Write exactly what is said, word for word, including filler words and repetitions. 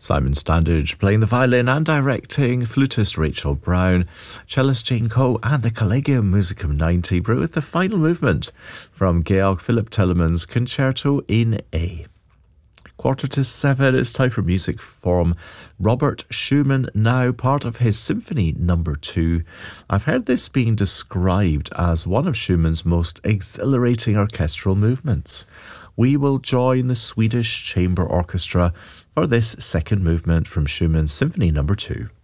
Simon Standage playing the violin and directing, flutist Rachel Brown, cellist Jane Coe, and the Collegium Musicum ninety brew with the final movement from Georg Philipp Telemann's Concerto in A. Quarter to seven, it's time for music from Robert Schumann now, part of his Symphony Number Two. I've heard this being described as one of Schumann's most exhilarating orchestral movements. We will join the Swedish Chamber Orchestra for this second movement from Schumann's Symphony Number Two.